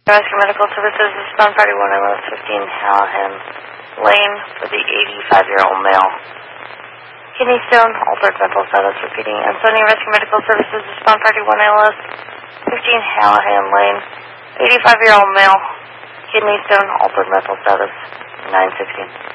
Rescue Medical Services, respond party 11115 Hallahan Lane for the 85-year-old male. Kidney stone, altered mental status, repeating. Ansonia Rescue Medical Services, respond party 11115 Hallahan Lane, 85-year-old male. Kidney stone, altered mental status, 916.